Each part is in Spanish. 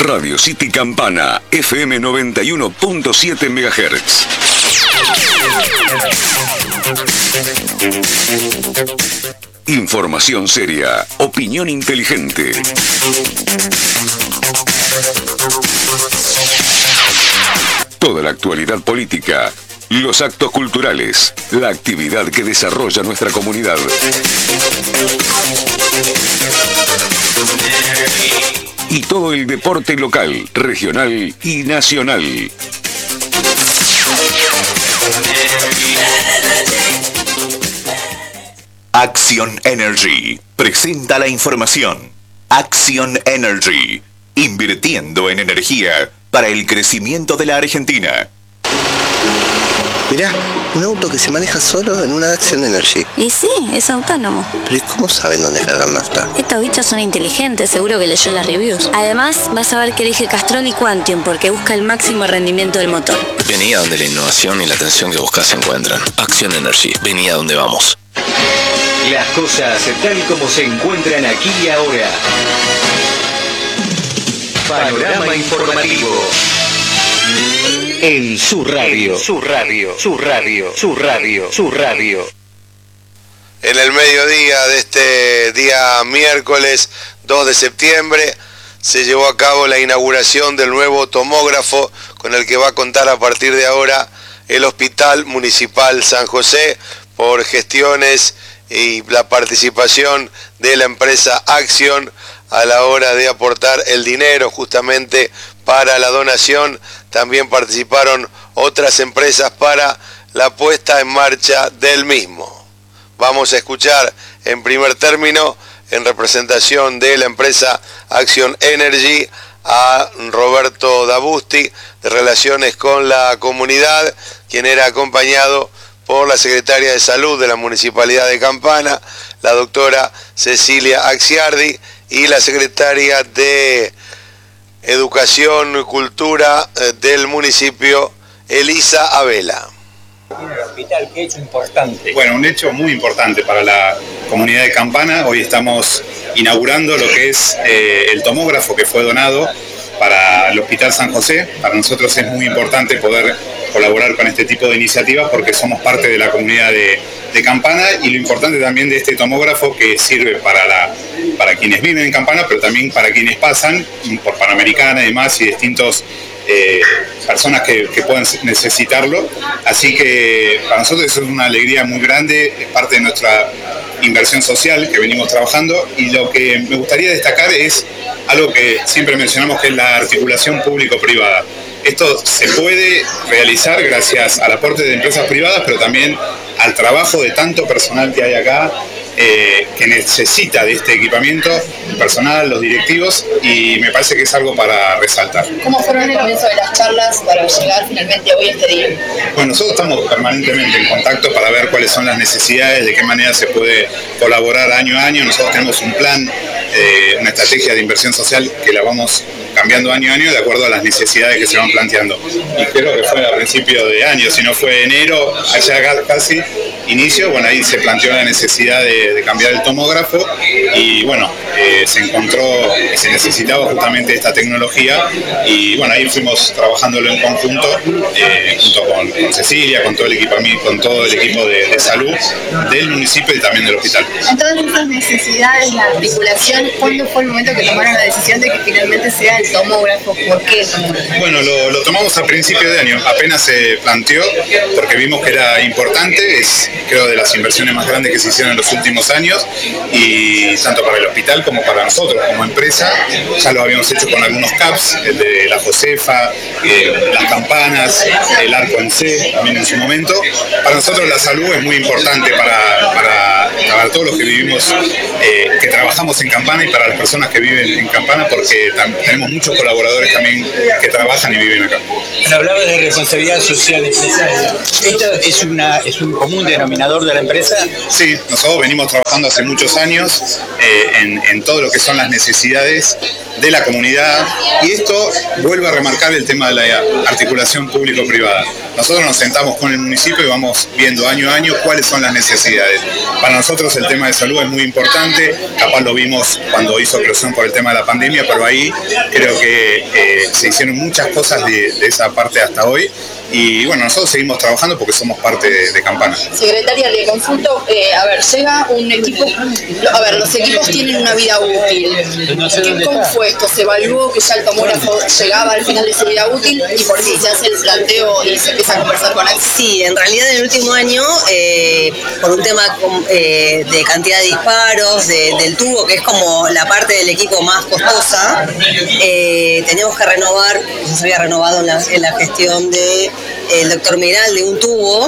Radio City Campana, FM 91.7 MHz. Información seria, opinión inteligente. Toda la actualidad política, los actos culturales, la actividad que desarrolla nuestra comunidad. Y todo el deporte local, regional y nacional. Action Energy presenta la información. Action Energy, invirtiendo en energía para el crecimiento de la Argentina. Mirá, un auto que se maneja solo en una Action Energy. Y sí, es autónomo. Pero ¿y cómo saben dónde cargar nafta? Estos bichos son inteligentes, seguro que leyó las reviews. Además, vas a ver que elige Castrol y Quantium porque busca el máximo rendimiento del motor. Vení a donde la innovación y la atención que buscas se encuentran. Action Energy, vení a donde vamos. Las cosas tal como se encuentran aquí y ahora. Panorama informativo. En su radio. Su radio. En el mediodía de este día miércoles 2 de septiembre se llevó a cabo la inauguración del nuevo tomógrafo con el que va a contar a partir de ahora el Hospital Municipal San José por gestiones y la participación de la empresa Action a la hora de aportar el dinero justamente para la donación. También participaron otras empresas para la puesta en marcha del mismo. Vamos a escuchar en primer término, en representación de la empresa Action Energy, a Roberto Dabusti, de Relaciones con la Comunidad, quien era acompañado por la secretaria de Salud de la Municipalidad de Campana, la doctora Cecilia Axiardi, y la secretaria de Educación y Cultura del municipio, Elisa Abela. Tiene el hospital, ¿qué hecho importante? Bueno, un hecho muy importante para la comunidad de Campana. Hoy estamos inaugurando lo que es el tomógrafo que fue donado para el Hospital San José. Para nosotros es muy importante poder colaborar con este tipo de iniciativas porque somos parte de la comunidad de Campana, y lo importante también de este tomógrafo que sirve para quienes viven en Campana, pero también para quienes pasan por Panamericana y demás, y distintos personas que puedan necesitarlo. Así que para nosotros eso es una alegría muy grande, es parte de nuestra inversión social que venimos trabajando, y lo que me gustaría destacar es algo que siempre mencionamos, que es la articulación público-privada. Esto se puede realizar gracias al aporte de empresas privadas, pero también al trabajo de tanto personal que hay acá, que necesita de este equipamiento, el personal, los directivos, y me parece que es algo para resaltar. ¿Cómo fueron el comienzo de las charlas para llegar finalmente hoy a este día? Bueno, nosotros estamos permanentemente en contacto para ver cuáles son las necesidades, de qué manera se puede colaborar año a año. Nosotros tenemos un plan, una estrategia de inversión social que la vamos cambiando año a año de acuerdo a las necesidades que se van planteando. Y creo que fue a principio de año, si no fue enero, allá casi inicio, bueno, ahí se planteó la necesidad de cambiar el tomógrafo, y bueno, se encontró que se necesitaba justamente esta tecnología, y bueno, ahí fuimos trabajándolo en conjunto, junto con Cecilia, con todo el equipamiento, con todo el equipo de salud del municipio y también del hospital. En todas esas necesidades, la articulación, ¿cuándo fue el momento que tomaron la decisión de que finalmente sea el tomógrafo? ¿Por qué el tomógrafo? Bueno, lo tomamos a principio de año, apenas se planteó, porque vimos que era importante, es creo de las inversiones más grandes que se hicieron en los últimos años, y tanto para el hospital como para nosotros como empresa. Ya lo habíamos hecho con algunos CAPS, el de la Josefa, las campanas, el arco en C también en su momento. Para nosotros la salud es muy importante para todos los que vivimos, que trabajamos en Campana, y para las personas que viven en Campana, porque tenemos muchos colaboradores también que trabajan y viven acá. Hablaba de responsabilidad social empresarial. ¿Esto es un común denominador de la empresa? Sí, nosotros venimos trabajando hace muchos años en todo lo que son las necesidades de la comunidad, y esto vuelve a remarcar el tema de la articulación público-privada. nosotros nos sentamos con el municipio y vamos viendo año a año cuáles son las necesidades. Para nosotros el tema de salud es muy importante, capaz lo vimos cuando hizo eclosión por el tema de la pandemia, pero ahí creo que se hicieron muchas cosas de esa parte hasta hoy. Y bueno, nosotros seguimos trabajando porque somos parte de Campana. Secretaria, le consulto, llega un equipo, los equipos tienen una vida útil. ¿Cómo fue esto? ¿Se evaluó que ya el tomógrafo llegaba al final de su vida útil y por eso se hace el planteo y se empieza a conversar con él? Sí, en realidad en el último año, por un tema de cantidad de disparos, del tubo, que es como la parte del equipo más costosa, teníamos que renovar, ya se había renovado en la gestión de el doctor Miral, de un tubo.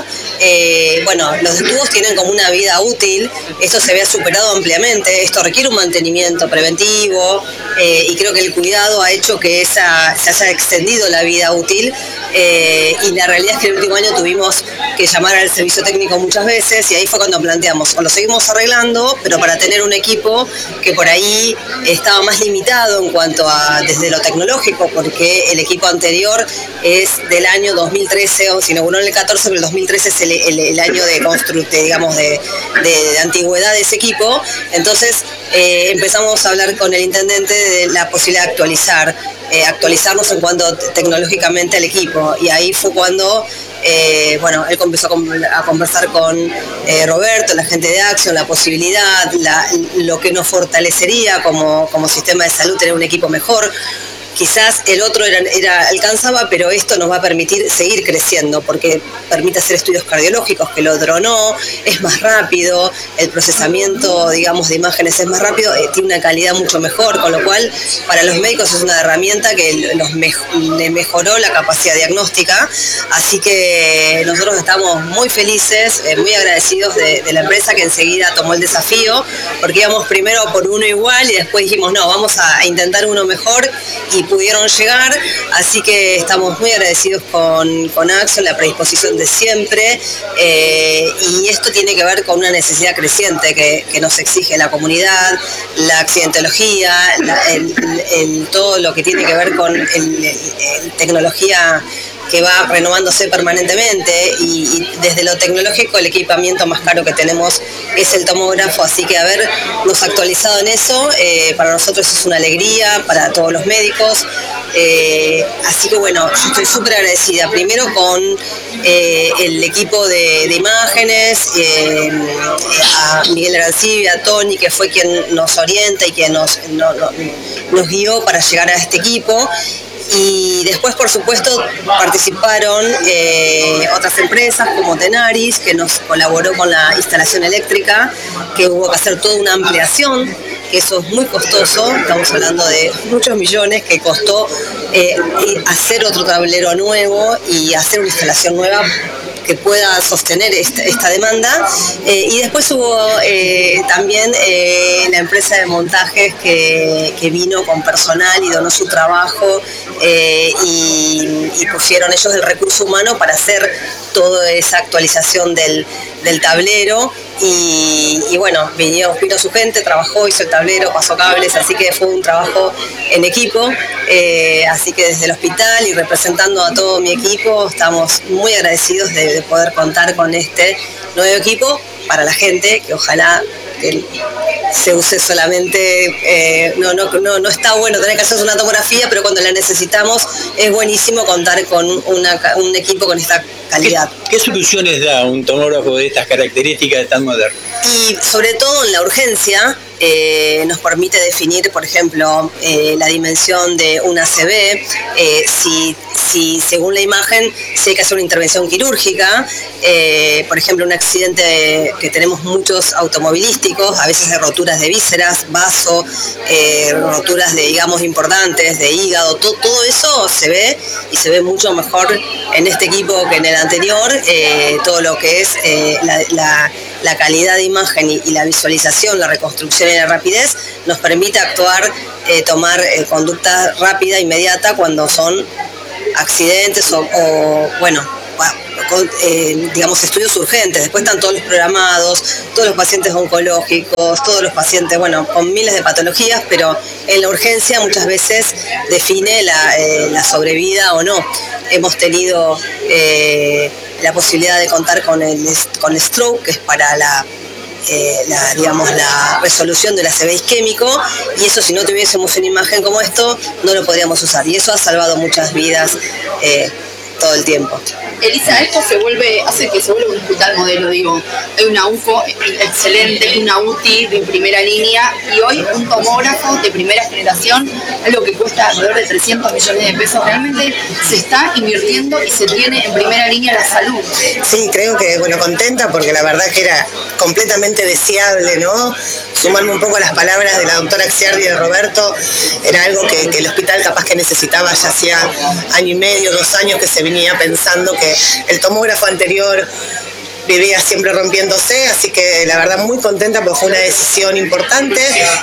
Los tubos tienen como una vida útil, esto se había superado ampliamente, esto requiere un mantenimiento preventivo y creo que el cuidado ha hecho que se haya extendido la vida útil y la realidad es que el último año tuvimos que llamar al servicio técnico muchas veces y ahí fue cuando planteamos, o lo seguimos arreglando, pero para tener un equipo que por ahí estaba más limitado en cuanto a desde lo tecnológico, porque el equipo anterior es del año 2013, o se inauguró en el 14, pero el 2013 es el año de antigüedad de ese equipo. Entonces empezamos a hablar con el intendente de la posibilidad de actualizarnos en cuanto tecnológicamente al equipo, y ahí fue cuando él comenzó a conversar con Roberto, la gente de Action, la posibilidad, lo que nos fortalecería como sistema de salud, tener un equipo mejor. Quizás el otro alcanzaba, pero esto nos va a permitir seguir creciendo porque permite hacer estudios cardiológicos, que el otro no, es más rápido, el procesamiento, digamos, de imágenes es más rápido, tiene una calidad mucho mejor, con lo cual para los médicos es una herramienta que le mejoró la capacidad diagnóstica, así que nosotros estamos muy felices, muy agradecidos de la empresa que enseguida tomó el desafío, porque íbamos primero por uno igual y después dijimos, no, vamos a intentar uno mejor, y pudieron llegar, así que estamos muy agradecidos con Action, la predisposición de siempre, y esto tiene que ver con una necesidad creciente que nos exige la comunidad, la accidentología, todo lo que tiene que ver con tecnología que va renovándose permanentemente, y desde lo tecnológico el equipamiento más caro que tenemos es el tomógrafo, así que habernos actualizado en eso para nosotros es una alegría, para todos los médicos, así que bueno, yo estoy súper agradecida primero con el equipo de imágenes, a Miguel Arancibia, a Tony, que fue quien nos orienta y quien nos guió para llegar a este equipo. Y después, por supuesto, participaron otras empresas como Tenaris, que nos colaboró con la instalación eléctrica, que hubo que hacer toda una ampliación, que eso es muy costoso, estamos hablando de muchos millones, que costó hacer otro tablero nuevo y hacer una instalación nueva que pueda sostener esta demanda, y después hubo también la empresa de montajes que vino con personal y donó su trabajo, y pusieron ellos el recurso humano para hacer toda esa actualización del tablero, y bueno, vino su gente, trabajó, hizo el tablero, pasó cables, así que fue un trabajo en equipo, así que desde el hospital y representando a todo mi equipo estamos muy agradecidos de poder contar con este nuevo equipo para la gente, que ojalá que se use solamente, no está bueno tener que hacer una tomografía, pero cuando la necesitamos es buenísimo contar con un equipo con esta calidad. ¿Qué soluciones da un tomógrafo de estas características tan moderno? Y sobre todo en la urgencia, nos permite definir, por ejemplo, la dimensión de una ACV, si según la imagen, si hay que hacer una intervención quirúrgica, por ejemplo, un accidente que tenemos muchos automovilísticos, a veces de roturas de vísceras, vaso, roturas de, digamos, importantes, de hígado, todo eso se ve, y se ve mucho mejor en este equipo que en el anterior, todo lo que es la calidad de imagen y la visualización, la reconstrucción y la rapidez, nos permite actuar, tomar conducta rápida, inmediata, cuando son accidentes o digamos, estudios urgentes. Después están todos los programados, todos los pacientes oncológicos, todos los pacientes, bueno, con miles de patologías, pero en la urgencia muchas veces define la sobrevida o no. Hemos tenido la posibilidad de contar con stroke, que es para la resolución del ACV isquémico, y eso, si no tuviésemos una imagen como esto, no lo podríamos usar, y eso ha salvado muchas vidas todo el tiempo. Elisa, esto hace que se vuelva un hospital modelo, digo. Hay una UFO excelente, una UTI de primera línea, y hoy un tomógrafo de primera generación, algo que cuesta alrededor de 300 millones de pesos. Realmente se está invirtiendo y se tiene en primera línea la salud. Sí, creo que, contenta, porque la verdad que era completamente deseable, ¿no? Sumarme un poco a las palabras de la doctora Axiardi y de Roberto, era algo que el hospital capaz que necesitaba ya hacía año y medio, 2 años que se venía pensando, que el tomógrafo anterior vivía siempre rompiéndose, así que la verdad muy contenta porque fue una decisión importante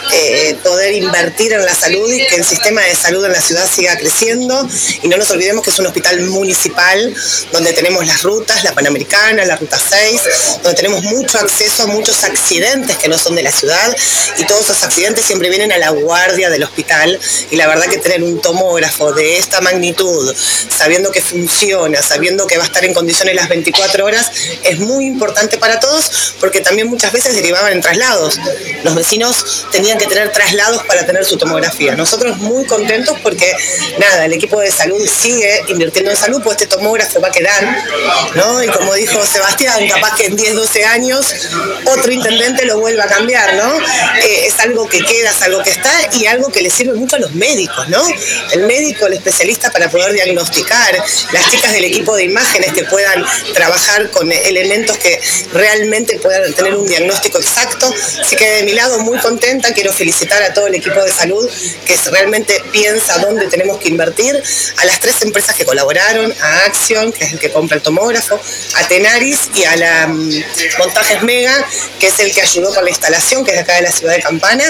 poder invertir en la salud y que el sistema de salud en la ciudad siga creciendo, y no nos olvidemos que es un hospital municipal donde tenemos las rutas, la Panamericana, la Ruta 6, donde tenemos mucho acceso a muchos accidentes que no son de la ciudad, y todos esos accidentes siempre vienen a la guardia del hospital, y la verdad que tener un tomógrafo de esta magnitud, sabiendo que funciona, sabiendo que va a estar en condiciones las 24 horas, es muy importante para todos, porque también muchas veces derivaban en traslados. Los vecinos tenían que tener traslados para tener su tomografía. Nosotros muy contentos porque, el equipo de salud sigue invirtiendo en salud, pues este tomógrafo va a quedar, ¿no? Y como dijo Sebastián, capaz que en 10, 12 años otro intendente lo vuelva a cambiar, ¿no? Es algo que queda, es algo que está, y algo que le sirve mucho a los médicos, ¿no? El médico, el especialista, para poder diagnosticar, las chicas del equipo de imágenes que puedan trabajar con elementos que realmente puedan tener un diagnóstico exacto. Así que de mi lado muy contenta, quiero felicitar a todo el equipo de salud que realmente piensa dónde tenemos que invertir, a las 3 empresas que colaboraron, a Action, que es el que compra el tomógrafo, a Tenaris y a la Montajes Mega, que es el que ayudó con la instalación, que es de acá de la ciudad de Campana,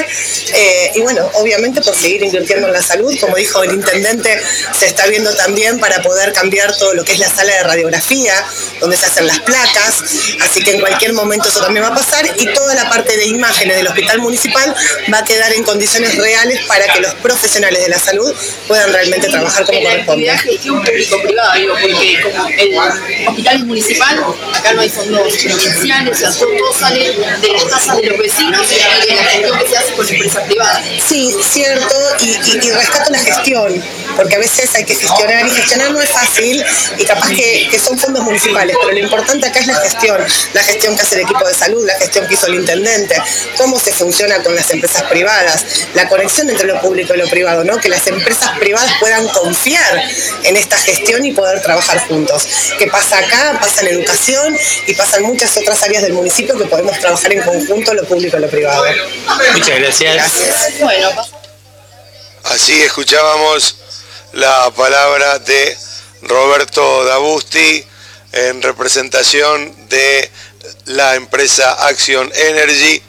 y obviamente por seguir invirtiendo en la salud. Como dijo el intendente, se está viendo también para poder cambiar todo lo que es la sala de radiografía, donde se hacen las placas, así que en cualquier momento eso también va a pasar, y toda la parte de imágenes del hospital municipal va a quedar en condiciones reales para que los profesionales de la salud puedan realmente trabajar como corresponde. La gestión público-privada, porque como el hospital es municipal, acá no hay fondos provinciales, o sea, todo sale de las casas de los vecinos y de la gestión que se hace con empresas privadas. Sí, cierto, y rescato la gestión, porque a veces hay que gestionar, y gestionar no es fácil, y capaz que son fondos municipales, pero lo importante acá es la gestión que hace el equipo de salud, la gestión que hizo el intendente, cómo se funciona con las empresas privadas, la conexión entre lo público y lo privado, ¿no? Que las empresas privadas puedan confiar en esta gestión y poder trabajar juntos. ¿Qué pasa acá? Pasa en educación y pasa en muchas otras áreas del municipio que podemos trabajar en conjunto, lo público y lo privado. Muchas gracias. Bueno, así escuchábamos la palabra de Roberto Dabusti en representación de la empresa Action Energy,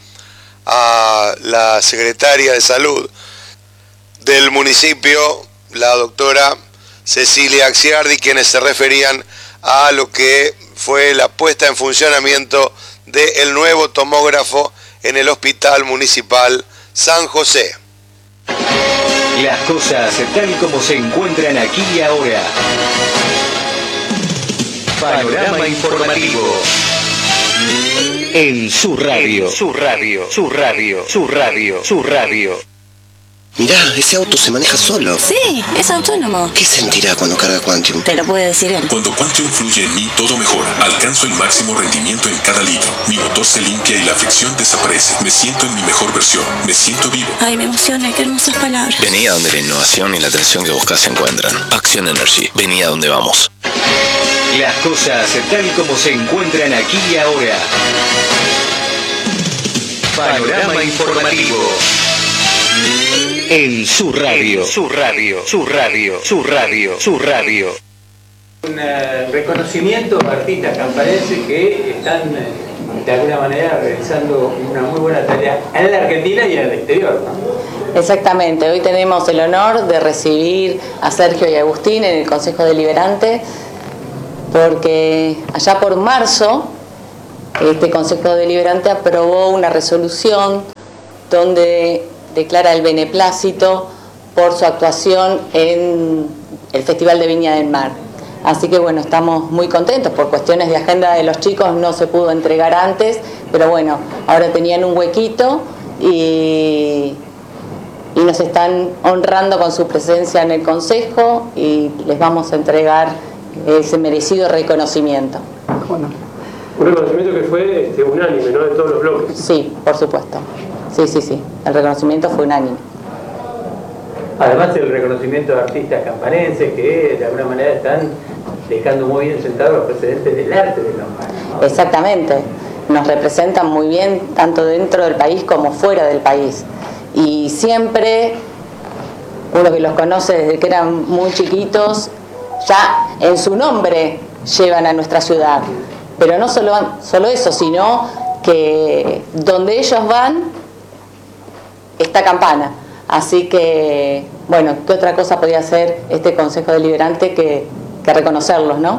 a la secretaria de salud del municipio, la doctora Cecilia Axiardi, quienes se referían a lo que fue la puesta en funcionamiento del nuevo tomógrafo en el Hospital Municipal San José. Las cosas tal como se encuentran aquí y ahora. Panorama informativo. En su radio. Su radio. Mirá, ese auto se maneja solo. Sí, es autónomo. ¿Qué sentirá cuando carga Quantium? Te lo puede decir él. Cuando Quantium fluye en mí, todo mejora. Alcanzo el máximo rendimiento en cada litro. Mi motor se limpia y la fricción desaparece. Me siento en mi mejor versión. Me siento vivo. Ay, me emociona, qué hermosas palabras. Vení a donde la innovación y la atención que buscas se encuentran. Action Energy. Vení a donde vamos. Las cosas tal como se encuentran aquí y ahora. Panorama informativo. En su radio. Un reconocimiento a artistas campaneses que están de alguna manera realizando una muy buena tarea en la Argentina y en el exterior, ¿no? Exactamente, hoy tenemos el honor de recibir a Sergio y Agustín en el Consejo Deliberante porque allá por marzo este Consejo Deliberante aprobó una resolución donde declara el beneplácito por su actuación en el Festival de Viña del Mar. Así que bueno, estamos muy contentos. Por cuestiones de agenda de los chicos no se pudo entregar antes, pero bueno, ahora tenían un huequito y nos están honrando con su presencia en el Consejo y les vamos a entregar ese merecido reconocimiento. Bueno, un reconocimiento que fue unánime, ¿no?, de todos los bloques. Sí, por supuesto. Sí. El reconocimiento fue unánime. Además el reconocimiento de artistas campanenses que de alguna manera están dejando muy bien sentados los precedentes del arte de Campana. Exactamente. Nos representan muy bien tanto dentro del país como fuera del país. Y siempre, uno que los conoce desde que eran muy chiquitos, ya en su nombre llevan a nuestra ciudad. Pero no solo eso, sino que donde ellos van está Campana. Así que, bueno, ¿qué otra cosa podía hacer este Consejo Deliberante que reconocerlos, no?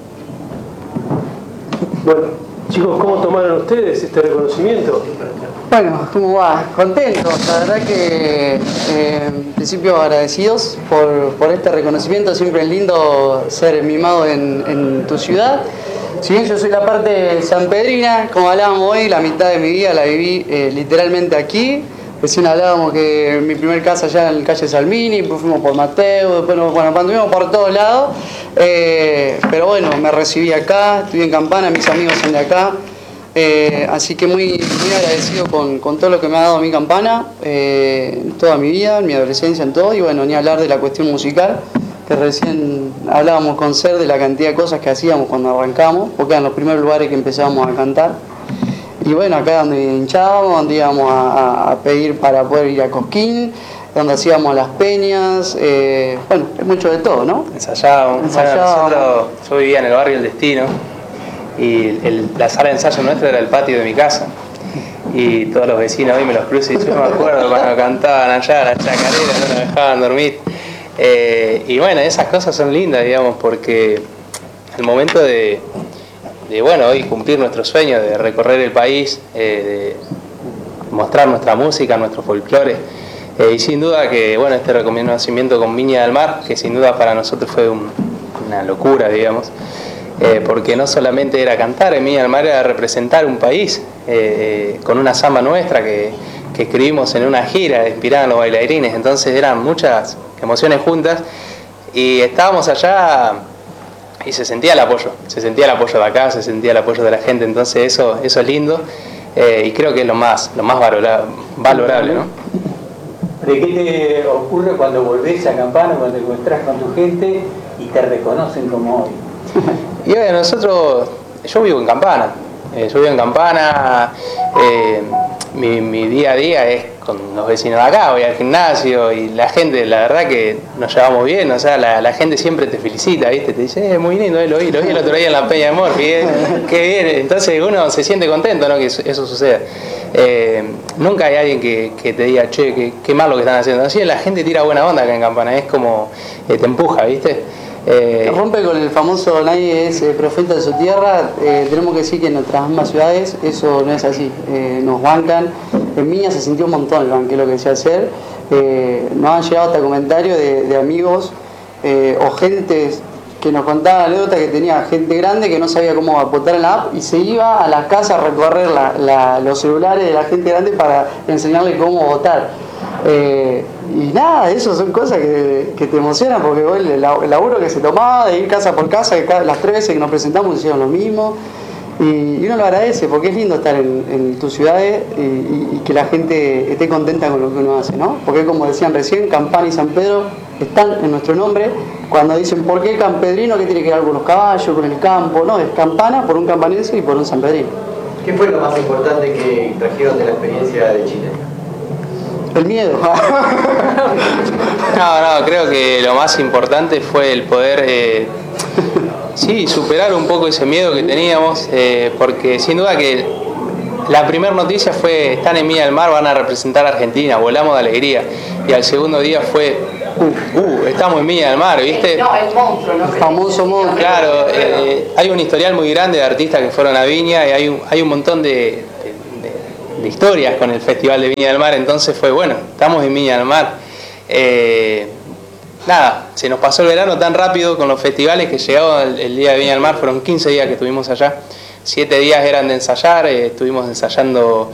Bueno, chicos, ¿cómo tomaron ustedes este reconocimiento? Bueno, ¿cómo va? Contentos, la verdad que en principio agradecidos por este reconocimiento. Siempre es lindo ser mimado en tu ciudad. Si bien yo soy la parte sanpedrina, como hablábamos hoy, la mitad de mi vida la viví literalmente aquí. Recién hablábamos que mi primer casa allá en calle Salmini, después fuimos por Mateo, después anduvimos por todos lados. Pero bueno, me recibí acá, estudié en Campana, mis amigos son de acá. Así que muy agradecido con todo lo que me ha dado mi Campana, toda mi vida, en mi adolescencia, en todo. Y bueno, ni hablar de la cuestión musical, que recién hablábamos con Ser de la cantidad de cosas que hacíamos cuando arrancamos, porque eran los primeros lugares que empezábamos a cantar. Y bueno, acá donde hinchábamos, donde íbamos a pedir para poder ir a Cosquín, donde hacíamos las peñas, bueno, es mucho de todo, ¿no? Ensayábamos. Bueno, yo vivía en el barrio El Destino y la sala de ensayo nuestra era el patio de mi casa. Y todos los vecinos hoy me los cruzo y yo me acuerdo cuando cantaban allá la chacarera, no nos dejaban dormir. Y bueno, esas cosas son lindas, digamos, porque el momento de bueno, hoy cumplir nuestro sueño de recorrer el país, de mostrar nuestra música, nuestro folclore, y sin duda que bueno, este reconocimiento con Viña del Mar, que sin duda para nosotros fue una locura, digamos, porque no solamente era cantar en Viña del Mar, era representar un país con una samba nuestra que escribimos en una gira inspirada en los bailarines. Entonces eran muchas emociones juntas y estábamos allá y se sentía el apoyo de acá, se sentía el apoyo de la gente. Entonces eso es lindo y creo que es lo más valorable, ¿no? ¿De qué te ocurre cuando volvés a Campana, cuando te encontrás con tu gente y te reconocen como hoy? Y bueno, yo vivo en Campana, mi día a día es con los vecinos de acá, voy al gimnasio y la gente, la verdad que nos llevamos bien, o sea, la gente siempre te felicita, ¿viste? Te dice, muy lindo, lo vi el otro día en la Peña de Morphy, qué bien, entonces uno se siente contento, ¿no?, que eso suceda. Nunca hay alguien que te diga, che, qué mal lo que están haciendo. Así la gente tira buena onda acá en Campana, es como te empuja, ¿viste? Rompe con el famoso nadie es profeta de su tierra. Tenemos que decir que en nuestras mismas ciudades eso no es así, nos bancan. En Viña se sintió un montón el banquero lo que se hacer. Nos han llegado hasta comentarios de amigos o gente que nos contaban anécdotas que tenía gente grande que no sabía cómo votar en la app y se iba a las casas a recorrer los celulares de la gente grande para enseñarle cómo votar. Y nada, eso son cosas que te emocionan porque el laburo que se tomaba de ir casa por casa, las 3 veces que nos presentamos hicieron lo mismo y uno lo agradece porque es lindo estar en tus ciudades y que la gente esté contenta con lo que uno hace, ¿no? Porque como decían recién, Campana y San Pedro están en nuestro nombre. Cuando dicen ¿por qué campedrino? ¿Qué tiene que ver con los caballos, con el campo? No, es Campana por un campanense y por un sanpedrino. ¿Qué fue lo más importante que trajeron de la experiencia de Chile? El miedo. No, creo que lo más importante fue el poder superar un poco ese miedo que teníamos, porque sin duda que la primera noticia fue están en Viña del Mar, van a representar a Argentina, volamos de alegría, y al segundo día fue Estamos en Viña del Mar, ¿viste? No, el monstruo, ¿no? El famoso monstruo. Claro, hay un historial muy grande de artistas que fueron a Viña y hay un montón de historias con el Festival de Viña del Mar, entonces fue bueno, estamos en Viña del Mar. Nada, se nos pasó el verano tan rápido con los festivales que llegaba el día de Viña del Mar, fueron 15 días que estuvimos allá, 7 días eran de ensayar, estuvimos ensayando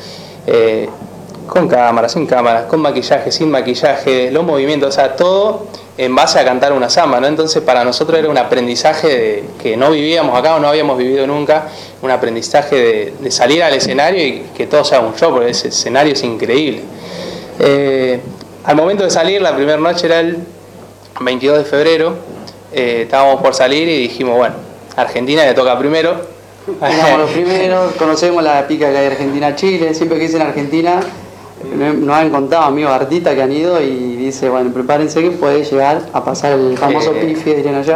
con cámara, sin cámara, con maquillaje, sin maquillaje, los movimientos, o sea, todo en base a cantar una samba, ¿no? Entonces para nosotros era un aprendizaje que no vivíamos acá o no habíamos vivido nunca, un aprendizaje de salir al escenario y que todo sea un show, porque ese escenario es increíble. Al momento de salir, la primera noche era el 22 de febrero, estábamos por salir y dijimos, bueno, Argentina le toca primero. Éramos los primeros, conocemos la pica que hay Argentina-Chile, siempre que dicen Argentina, nos han contado amigos artistas que han ido y dice, bueno, prepárense que puede llegar a pasar el famoso pifi, dirían allá.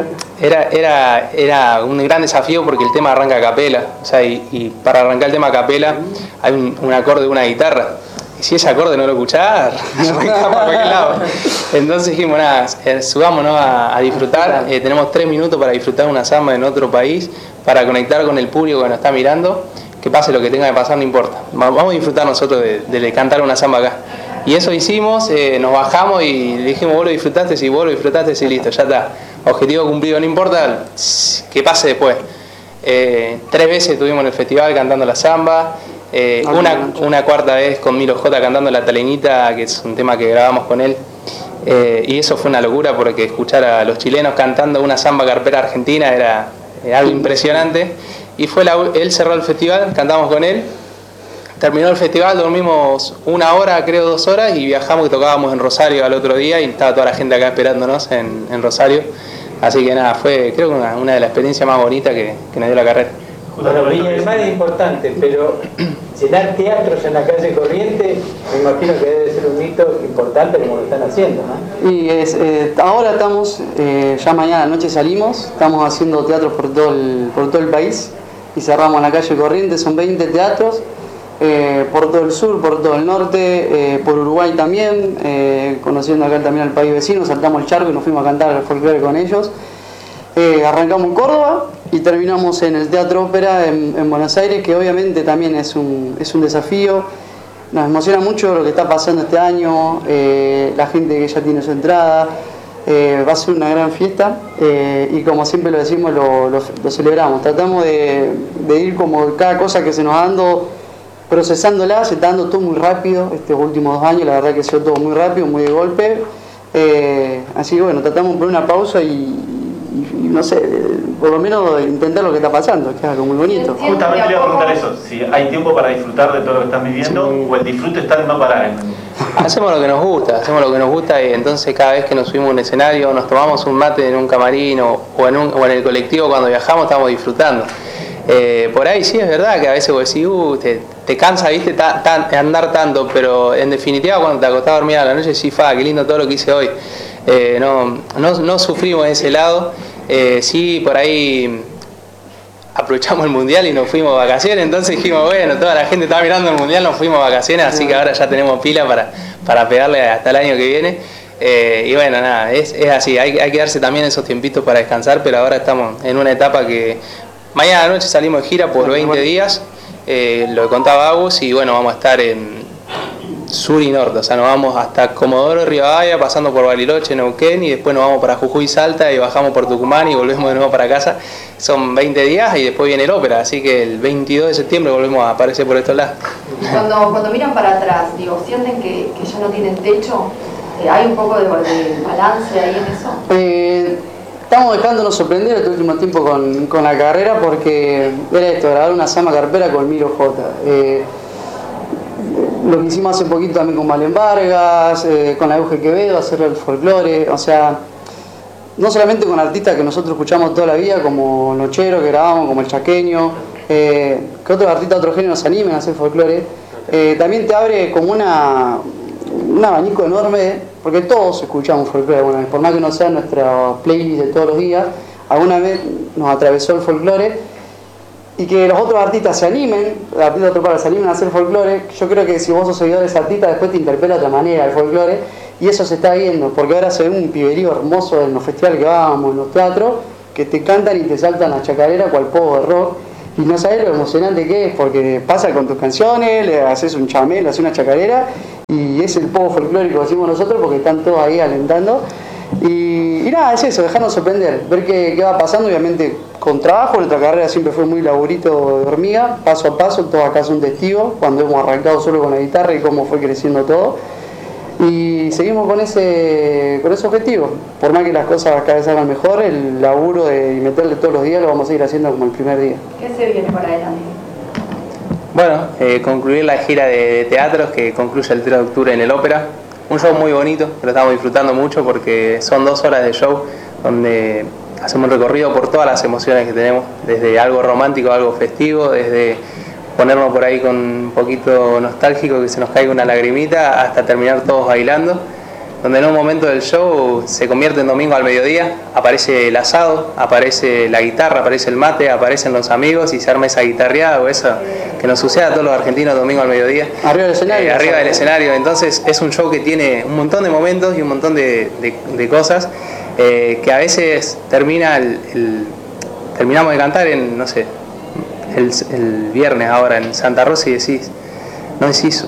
Era un gran desafío porque el tema arranca a capela, o sea, y para arrancar el tema a capela hay un acorde de una guitarra. Y si ese acorde no lo escuchás, arranca para cualquier lado. Entonces dijimos, nada, subámonos a disfrutar. Tenemos 3 minutos para disfrutar una samba en otro país, para conectar con el público que nos está mirando. Que pase lo que tenga que pasar, no importa. Vamos a disfrutar nosotros de cantar una samba acá. Y eso hicimos, nos bajamos y le dijimos, vos lo disfrutaste, sí, vos lo disfrutaste, sí, listo, ya está. Objetivo cumplido, no importa, que pase después. 3 veces estuvimos en el festival cantando la samba. Una cuarta vez con Milo J cantando La Taleñita, que es un tema que grabamos con él. Y eso fue una locura porque escuchar a los chilenos cantando una samba carpera argentina era algo impresionante. Y él cerró el festival, cantamos con él, terminó el festival, dormimos 1 hora, creo 2 horas, y viajamos y tocábamos en Rosario al otro día y estaba toda la gente acá esperándonos en Rosario. Así que nada, fue creo que una de las experiencias más bonitas que nos dio la carrera. Bueno, Viña del Mar es importante, pero llenar teatros en la calle Corriente, me imagino que debe ser un hito importante como lo están haciendo, ¿no? Y ahora estamos, ya mañana noche salimos, estamos haciendo teatros por todo el país y cerramos en la calle Corriente, son 20 teatros, por todo el sur, por todo el norte, por Uruguay también, conociendo acá también al país vecino, saltamos el charco y nos fuimos a cantar al folclore con ellos. Arrancamos en Córdoba y terminamos en el Teatro Ópera en Buenos Aires, que obviamente también es un desafío. Nos emociona mucho lo que está pasando este año, la gente que ya tiene su entrada, va a ser una gran fiesta y como siempre lo decimos, lo celebramos. Tratamos de ir como cada cosa que se nos dando, procesándola, se está dando todo muy rápido estos últimos 2 años, la verdad que ha sido todo muy rápido, muy de golpe. Así que bueno, tratamos de poner una pausa y no sé, por lo menos intentar lo que está pasando, que es algo muy bonito. Justamente le iba a preguntar eso, si hay tiempo para disfrutar de todo lo que están viviendo o el disfrute está en no parar. Hacemos lo que nos gusta y entonces cada vez que nos subimos a un escenario, nos tomamos un mate en un camarín o en el colectivo cuando viajamos, estamos disfrutando. Por ahí sí es verdad que a veces vos decís, te cansa, viste, andar tanto, pero en definitiva cuando te acostás a dormir a la noche, sí, qué lindo todo lo que hice hoy. No sufrimos de ese lado. Sí, por ahí aprovechamos el mundial y nos fuimos de vacaciones, entonces dijimos, bueno, toda la gente estaba mirando el mundial, nos fuimos de vacaciones, así que ahora ya tenemos pila para pegarle hasta el año que viene. Y bueno, nada, es así, hay que darse también esos tiempitos para descansar, pero ahora estamos en una etapa que mañana noche salimos de gira por 20 días, lo contaba Agus, y bueno, vamos a estar en sur y norte, o sea, nos vamos hasta Comodoro Rivadavia, pasando por Bariloche, Neuquén, y después nos vamos para Jujuy, Salta, y bajamos por Tucumán y volvemos de nuevo para casa. Son 20 días y después viene el ópera, así que el 22 de septiembre volvemos a aparecer por estos lados. Cuando miran para atrás, digo, ¿sienten que ya no tienen techo? ¿Hay un poco de balance ahí en eso? Estamos dejándonos sorprender este último tiempo con la carrera, porque era esto, grabar una samba carpera con Milo J. Lo que hicimos hace poquito también con Valen Vargas, con la Euge Quevedo, hacer el folclore, o sea, no solamente con artistas que nosotros escuchamos toda la vida, como Nochero que grabamos, como El Chaqueño, que otros artistas de otro género se animen a hacer folclore, también te abre como un abanico enorme, porque todos escuchamos folclore alguna vez, por más que no sea nuestra playlist de todos los días, alguna vez nos atravesó el folclore. Y que los otros artistas se animen, los artistas de otro palo se animen a hacer folclore. Yo creo que si vos sos seguidor de ese artista, después te interpela de otra manera el folclore. y eso se está viendo, porque ahora se ve un piberío hermoso en los festivales que vamos, en los teatros, que te cantan y te saltan la chacarera cual poco de rock, y no sabes lo emocionante que es, porque pasa con tus canciones, le haces un chamé, le haces una chacarera, y es el poco folclórico que decimos nosotros, porque están todos ahí alentando. Y nada, es eso, dejarnos sorprender, ver qué va pasando, obviamente con trabajo. Nuestra carrera siempre fue muy laburito de hormiga, paso a paso, todos acá son testigos, cuando hemos arrancado solo con la guitarra y cómo fue creciendo todo. Y seguimos con ese objetivo, por más que las cosas cada vez salgan mejor, el laburo de meterle todos los días lo vamos a seguir haciendo como el primer día. ¿Qué se viene para adelante? Bueno, concluir la gira de teatros que concluye el 3 de octubre en el Ópera. Un show muy bonito, que lo estamos disfrutando mucho porque son 2 horas de show donde hacemos un recorrido por todas las emociones que tenemos, desde algo romántico a algo festivo, desde ponernos por ahí con un poquito nostálgico, que se nos caiga una lagrimita, hasta terminar todos bailando, donde en un momento del show se convierte en domingo al mediodía, aparece el asado, aparece la guitarra, aparece el mate, aparecen los amigos y se arma esa guitarreada o eso que nos sucede a todos los argentinos domingo al mediodía. Arriba del escenario. Arriba del escenario. Entonces es un show que tiene un montón de momentos y un montón de cosas que a veces terminamos de cantar en, no sé, el viernes ahora en Santa Rosa y no decís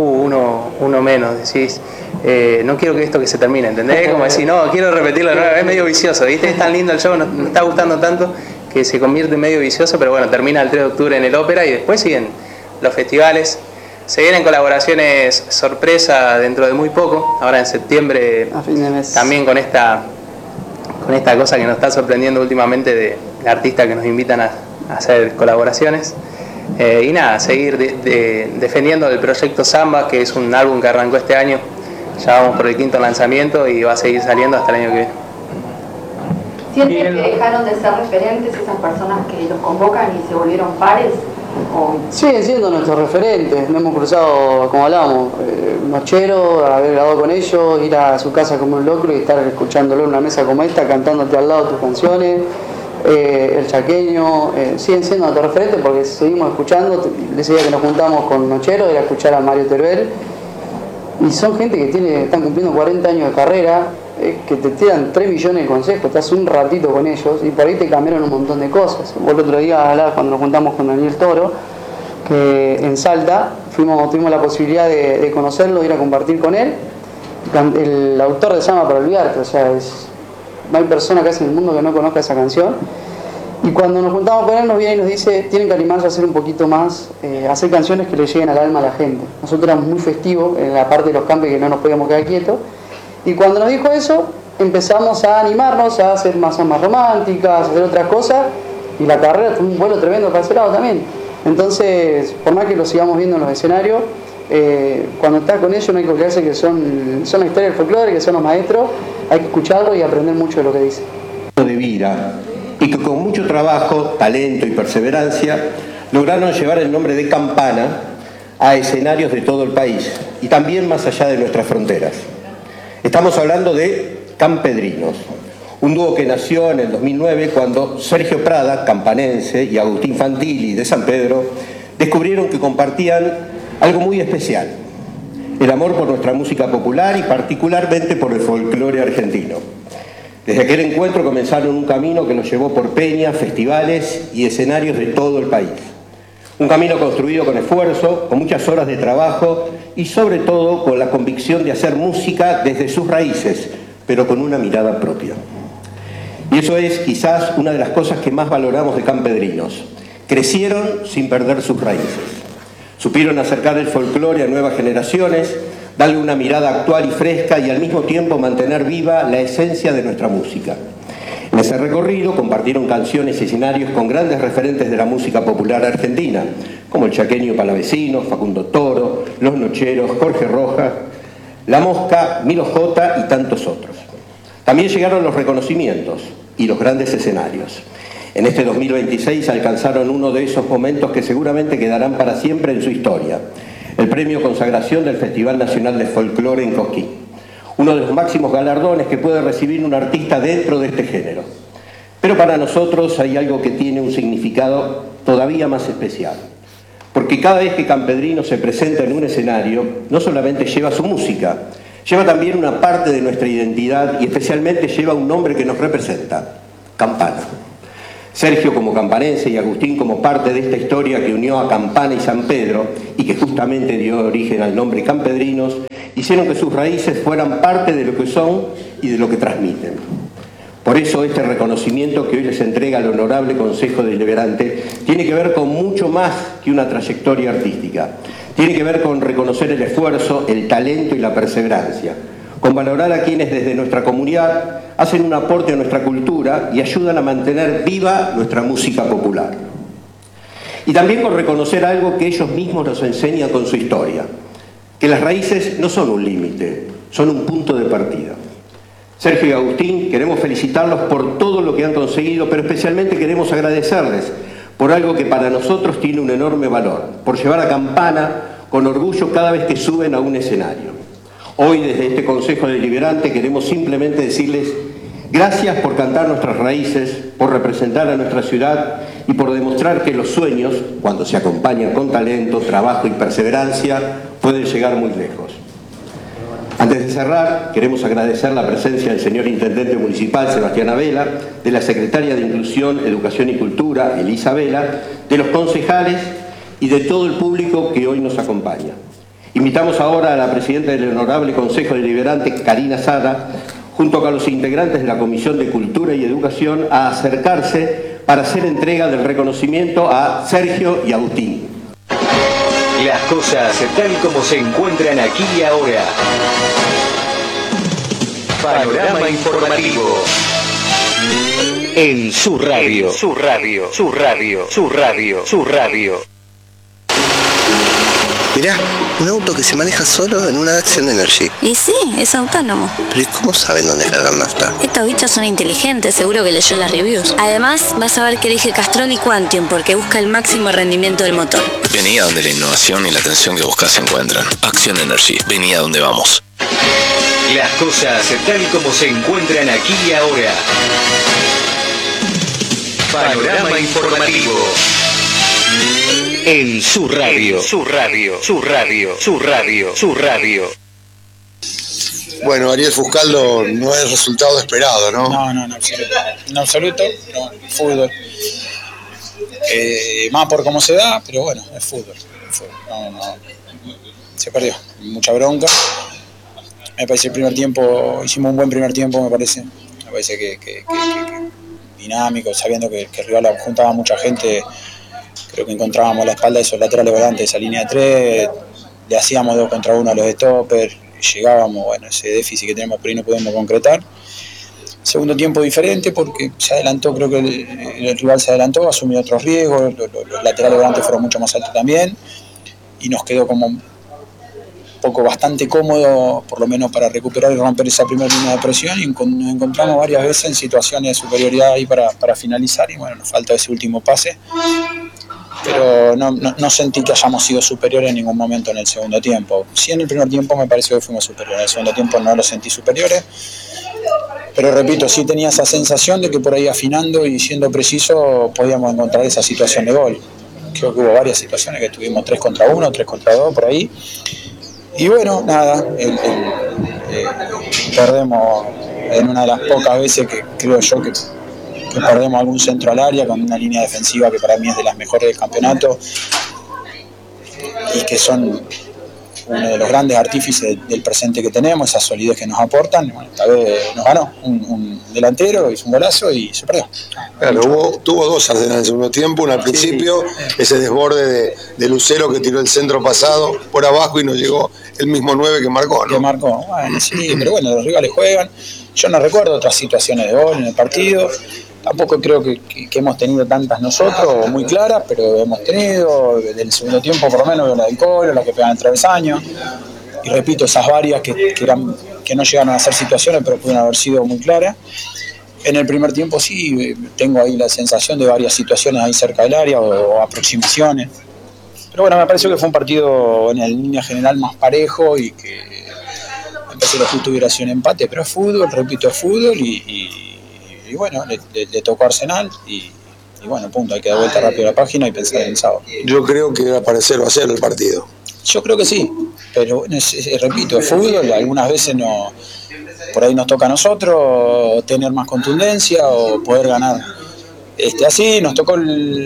uno menos, decís no quiero que esto que se termine, ¿entendés? Como decir, no, quiero repetirlo de nuevo, es medio vicioso, ¿viste? Es tan lindo el show, nos está gustando tanto que se convierte en medio vicioso, pero bueno, termina el 3 de octubre en el Ópera y después siguen los festivales, se vienen colaboraciones sorpresa dentro de muy poco, ahora en septiembre, a fin de mes, también con esta cosa que nos está sorprendiendo últimamente de artistas que nos invitan a hacer colaboraciones. Y nada, seguir defendiendo el proyecto Samba, que es un álbum que arrancó este año. Ya vamos por el 5º lanzamiento y va a seguir saliendo hasta el año que viene. ¿Sienten que dejaron de ser referentes esas personas que los convocan y se volvieron pares? Siguen siendo nuestros referentes, nos hemos cruzado, como hablábamos, nochero, haber grabado con ellos, ir a su casa como un locro y estar escuchándolo en una mesa como esta, cantándote al lado tus canciones. El chaqueño, siguen siendo nuestros referentes porque seguimos escuchando. Les decía que nos juntamos con Nochero, era escuchar a Mario Teruel, y son gente que están cumpliendo 40 años de carrera, que te tiran 3 millones de consejos, estás un ratito con ellos y por ahí te cambiaron un montón de cosas. Vos el otro día hablabas cuando nos juntamos con Daniel Toro, que en Salta tuvimos la posibilidad de conocerlo, de ir a compartir con él, el autor de Samba para Olvidarte, o sea, no hay persona casi en el mundo que no conozca esa canción. Y cuando nos juntamos con él nos viene y nos dice, tienen que animarse a hacer un poquito más, a hacer canciones que le lleguen al alma a la gente. Nosotros éramos muy festivos en la parte de los campos que no nos podíamos quedar quietos. Y cuando nos dijo eso, empezamos a animarnos a hacer más románticas, a hacer otras cosas. Y la carrera fue un vuelo tremendo para ese lado también. Entonces, por más que lo sigamos viendo en los escenarios, cuando estás con ellos no hay que olvidarse que son la historia del folclore, que son los maestros. Hay que escucharlo y aprender mucho de lo que dicen. De vida, y que con mucho trabajo, talento y perseverancia lograron llevar el nombre de Campana a escenarios de todo el país y también más allá de nuestras fronteras. Estamos hablando de Campedrinos, un dúo que nació en el 2009 cuando Sergio Prada, campanense, y Agustín Fantilli de San Pedro descubrieron que compartían algo muy especial: el amor por nuestra música popular y particularmente por el folclore argentino. Desde aquel encuentro comenzaron un camino que nos llevó por peñas, festivales y escenarios de todo el país. Un camino construido con esfuerzo, con muchas horas de trabajo y sobre todo con la convicción de hacer música desde sus raíces, pero con una mirada propia. Y eso es quizás una de las cosas que más valoramos de Campedrinos. Crecieron sin perder sus raíces. Supieron acercar el folclore a nuevas generaciones, darle una mirada actual y fresca y al mismo tiempo mantener viva la esencia de nuestra música. En ese recorrido compartieron canciones y escenarios con grandes referentes de la música popular argentina, como el chaqueño Palavecino, Facundo Toro, Los Nocheros, Jorge Rojas, La Mosca, Milo J y tantos otros. También llegaron los reconocimientos y los grandes escenarios. En este 2026 alcanzaron uno de esos momentos que seguramente quedarán para siempre en su historia: el premio Consagración del Festival Nacional de Folclore en Cosquín, uno de los máximos galardones que puede recibir un artista dentro de este género. Pero para nosotros hay algo que tiene un significado todavía más especial, porque cada vez que Campedrino se presenta en un escenario, no solamente lleva su música, lleva también una parte de nuestra identidad y especialmente lleva un nombre que nos representa, Campana. Sergio como campanense y Agustín como parte de esta historia que unió a Campana y San Pedro y que justamente dio origen al nombre campedrinos, hicieron que sus raíces fueran parte de lo que son y de lo que transmiten. Por eso este reconocimiento que hoy les entrega el Honorable Consejo Deliberante tiene que ver con mucho más que una trayectoria artística. Tiene que ver con reconocer el esfuerzo, el talento y la perseverancia, con valorar a quienes desde nuestra comunidad hacen un aporte a nuestra cultura y ayudan a mantener viva nuestra música popular. Y también con reconocer algo que ellos mismos nos enseñan con su historia, que las raíces no son un límite, son un punto de partida. Sergio y Agustín, queremos felicitarlos por todo lo que han conseguido, pero especialmente queremos agradecerles por algo que para nosotros tiene un enorme valor, por llevar a Campana con orgullo cada vez que suben a un escenario. Hoy desde este Consejo Deliberante queremos simplemente decirles gracias por cantar nuestras raíces, por representar a nuestra ciudad y por demostrar que los sueños, cuando se acompañan con talento, trabajo y perseverancia, pueden llegar muy lejos. Antes de cerrar, queremos agradecer la presencia del señor Intendente Municipal, Sebastián Abela, de la Secretaria de Inclusión, Educación y Cultura, Elisa Vela, de los concejales y de todo el público que hoy nos acompaña. Invitamos ahora a la Presidenta del Honorable Consejo Deliberante, Karina Sara, junto con los integrantes de la Comisión de Cultura y Educación, a acercarse para hacer entrega del reconocimiento a Sergio y Agustín. Las cosas tal como se encuentran aquí y ahora. Panorama informativo. En su radio. Su radio. Su radio. Su radio. Su radio. Mirá, un auto que se maneja solo en una Action Energy. Y sí, es autónomo. Pero ¿y cómo saben dónde cargar nafta? Estos bichos son inteligentes, seguro que leyó las reviews. Además, vas a ver que elige Castrol y Quantium porque busca el máximo rendimiento del motor. Vení a donde la innovación y la atención que buscas se encuentran. Action Energy, vení a donde vamos. Las cosas tal como se encuentran aquí y ahora. Panorama informativo. En su radio. Su radio. Su radio. Su radio. Su radio. Bueno, Ariel Fuscaldo no es el resultado esperado, ¿no? No, en absoluto. En absoluto, no, fútbol. Más por cómo se da, pero bueno, es fútbol. No, se perdió. Mucha bronca. Me parece el primer tiempo, hicimos un buen primer tiempo, me parece. Me parece que dinámico, sabiendo que el rival juntaba mucha gente. Creo que encontrábamos la espalda de esos laterales volantes, esa línea de 3, le hacíamos 2 contra 1 a los de stopper, llegábamos, bueno, ese déficit que tenemos por ahí no podemos concretar. Segundo tiempo diferente porque se adelantó, creo que el rival se adelantó, asumió otros riesgos, los laterales volantes fueron mucho más altos también y nos quedó como un poco bastante cómodo, por lo menos para recuperar y romper esa primera línea de presión, y nos encontramos varias veces en situaciones de superioridad ahí para finalizar y bueno, nos falta ese último pase. Pero no sentí que hayamos sido superiores en ningún momento en el segundo tiempo. Sí, en el primer tiempo me pareció que fuimos superiores, en el segundo tiempo no lo sentí superiores, pero repito, sí tenía esa sensación de que por ahí afinando y siendo preciso podíamos encontrar esa situación de gol. Creo que hubo varias situaciones que tuvimos 3 contra 1, 3 contra 2 por ahí, y bueno, nada, perdemos en una de las pocas veces que creo yo que perdemos algún centro al área con una línea defensiva que para mí es de las mejores del campeonato y que son uno de los grandes artífices del presente que tenemos, esa solidez que nos aportan. Bueno, esta vez nos ganó un delantero, hizo un golazo y se perdió. Claro, tuvo 2 en el segundo tiempo, una al principio, ese desborde de Lucero que tiró el centro pasado por abajo y nos llegó el mismo 9 que marcó, ¿no? Que marcó, bueno, sí, pero bueno, los rivales juegan. Yo no recuerdo otras situaciones de gol en el partido. Tampoco creo que hemos tenido tantas nosotros, muy claras, pero hemos tenido, del segundo tiempo por lo menos, la del Colo, la que pegan el travesaño. Y repito, esas varias que no llegaron a ser situaciones, pero pudieron haber sido muy claras. En el primer tiempo sí, tengo ahí la sensación de varias situaciones ahí cerca del área o aproximaciones. Pero bueno, me pareció que fue un partido en línea general más parejo y que me parece que lo justo hubiera sido un empate, pero es fútbol, repito, es fútbol y bueno, le tocó a Arsenal y bueno, punto, hay que dar vuelta rápido a la página y pensar en el sábado. Yo creo que va a parecer o a ser el partido. Yo creo que sí, pero bueno, repito, es fútbol, algunas veces no, por ahí nos toca a nosotros tener más contundencia o poder ganar. Así nos tocó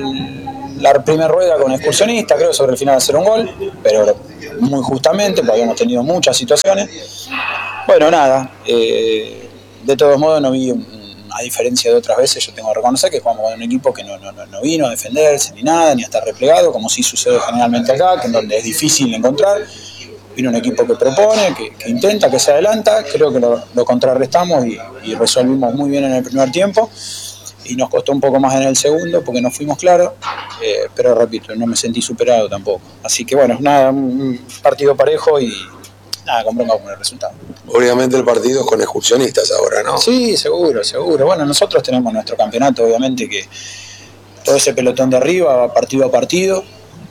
la primera rueda con Excursionista, creo, sobre el final de hacer un gol, pero muy justamente, porque habíamos tenido muchas situaciones. Bueno, nada, de todos modos no vi, a diferencia de otras veces, yo tengo que reconocer que jugamos con un equipo que no vino a defenderse ni nada, ni a estar replegado, como sí sucede generalmente acá, que en donde es difícil encontrar. Vino un equipo que propone, que intenta, que se adelanta. Creo que lo contrarrestamos y resolvimos muy bien en el primer tiempo. Y nos costó un poco más en el segundo porque no fuimos claros, pero repito, no me sentí superado tampoco. Así que bueno, nada, un partido parejo y nada, con bronca con el resultado. Obviamente el partido es con Excursionistas ahora, ¿no? Sí, seguro. Bueno, nosotros tenemos nuestro campeonato, obviamente, que todo ese pelotón de arriba, partido a partido,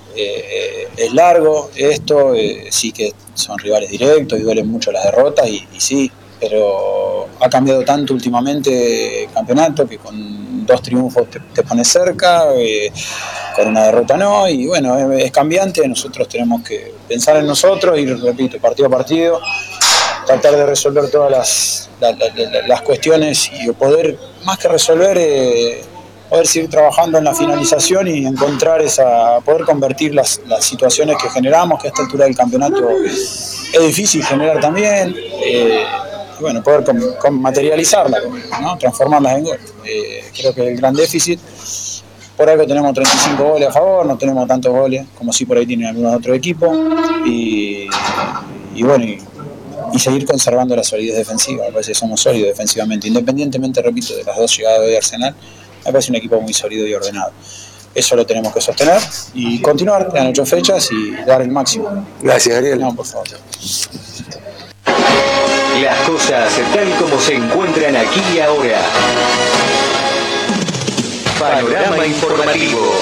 es largo esto, sí que son rivales directos y duelen mucho las derrotas y sí, pero ha cambiado tanto últimamente el campeonato que con 2 triunfos te pones cerca, con una derrota no, y bueno, es cambiante. Nosotros tenemos que pensar en nosotros y, repito, partido a partido, tratar de resolver todas las cuestiones y poder, más que resolver, poder seguir trabajando en la finalización y encontrar poder convertir las situaciones que generamos, que a esta altura del campeonato es difícil generar también. Bueno, poder materializarlas, ¿no? Transformarlas en gol. Creo que el gran déficit, por algo tenemos 35 goles a favor, no tenemos tantos goles como sí por ahí tienen algunos otros equipos, y bueno, y seguir conservando la solidez defensiva. Me parece que somos sólidos defensivamente, independientemente, repito, de las 2 llegadas de Arsenal. Me parece un equipo muy sólido y ordenado. Eso lo tenemos que sostener y continuar, quedan 8 fechas y dar el máximo. Gracias, Ariel. No, por favor. Las cosas tal como se encuentran aquí y ahora. Panorama informativo.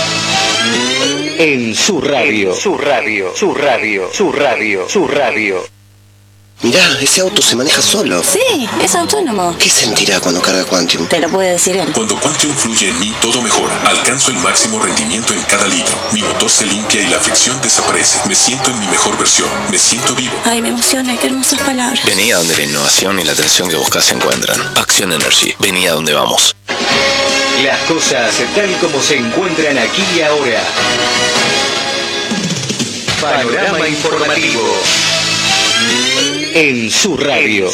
En su radio. Su radio. Mirá, ese auto se maneja solo. Sí, es autónomo. ¿Qué sentirá cuando carga Quantium? Te lo puede decir él. Cuando Quantium fluye en mí, todo mejora. Alcanzo el máximo rendimiento en cada litro. Mi motor se limpia y la fricción desaparece. Me siento en mi mejor versión. Me siento vivo. Ay, me emociona, qué hermosas palabras. Vení a donde la innovación y la atención que buscas se encuentran. Action Energy. Vení a donde vamos. Las cosas tal como se encuentran aquí y ahora. Panorama informativo. En su radio.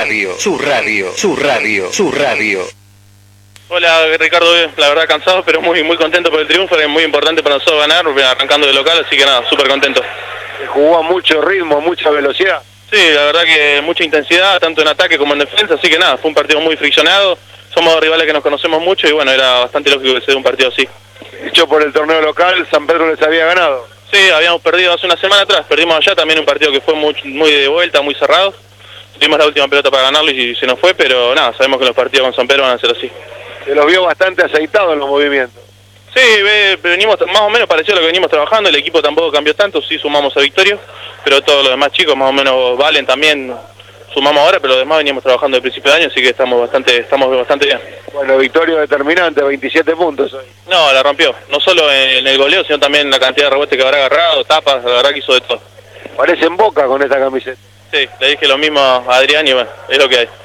Hola Ricardo, la verdad cansado, pero muy contento por el triunfo, es muy importante para nosotros ganar, arrancando de local, así que nada, súper contento. Se jugó a mucho ritmo, mucha velocidad. Sí, la verdad que mucha intensidad, tanto en ataque como en defensa, así que nada, fue un partido muy friccionado, somos rivales que nos conocemos mucho y bueno, era bastante lógico que se dé un partido así. Hecho por el torneo local, San Pedro les había ganado. Sí, habíamos perdido hace una semana atrás, perdimos allá también un partido que fue muy de vuelta, muy cerrado. Tuvimos la última pelota para ganarlo y se nos fue, pero nada, sabemos que los partidos con San Pedro van a ser así. Se los vio bastante aceitados en los movimientos. Sí, venimos más o menos parecido a lo que venimos trabajando, el equipo tampoco cambió tanto, sí sumamos a Victorio, pero todos los demás chicos más o menos valen también, sumamos ahora, pero los demás veníamos trabajando desde el principio de año, así que estamos bastante bien. Bueno, Victorio determinante, 27 puntos hoy. No, la rompió, no solo en el goleo, sino también la cantidad de rebotes que habrá agarrado, tapas, la verdad que hizo de todo. Parece en Boca con esta camiseta. Sí, le dije lo mismo a Adrián y bueno, es lo que hay.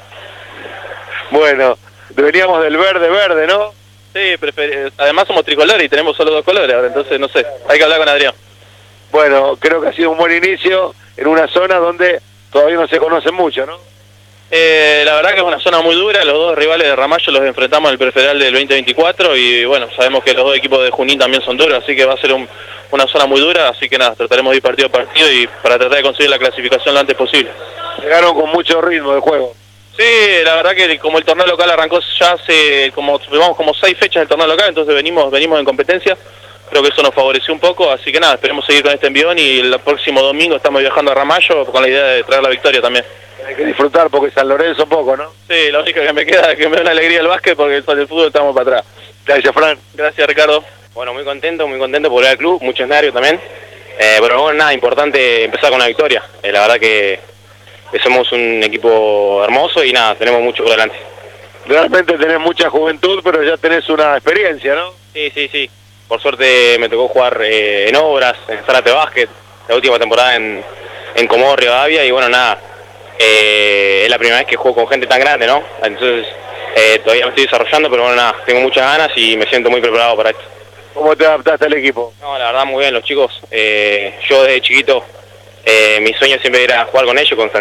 Bueno, veníamos del verde, ¿no? Sí, además somos tricolores y tenemos solo 2 colores ahora, entonces no sé, hay que hablar con Adrián. Bueno, creo que ha sido un buen inicio en una zona donde todavía no se conocen mucho, ¿no? La verdad que es una zona muy dura, los 2 rivales de Ramallo los enfrentamos en el prefederal del 2024 y bueno, sabemos que los 2 equipos de Junín también son duros, así que va a ser una zona muy dura, así que nada, trataremos de ir partido a partido y para tratar de conseguir la clasificación lo antes posible. Llegaron con mucho ritmo de juego. Sí, la verdad que como el torneo local arrancó ya hace como 6 fechas del torneo local, entonces venimos en competencia, creo que eso nos favoreció un poco, así que nada, esperemos seguir con este envión y el próximo domingo estamos viajando a Ramallo con la idea de traer la victoria también. Hay que disfrutar porque San Lorenzo poco, ¿no? Sí, la única que me queda es que me da una alegría el básquet porque el fútbol estamos para atrás. Gracias, Fran. Gracias, Ricardo. Bueno, muy contento por volver al club, mucho escenario también. Pero bueno, nada, importante empezar con la victoria. La verdad que somos un equipo hermoso y nada, tenemos mucho por delante. Realmente tenés mucha juventud, pero ya tenés una experiencia, ¿no? Sí. Por suerte me tocó jugar en Obras, en Zárate Básquet, la última temporada en en Comodoro Rivadavia y bueno, nada, es la primera vez que juego con gente tan grande, ¿no? Entonces todavía me estoy desarrollando, pero bueno, nada, tengo muchas ganas y me siento muy preparado para esto. ¿Cómo te adaptaste al equipo? No, la verdad muy bien los chicos. Yo desde chiquito mi sueño siempre era jugar con ellos, con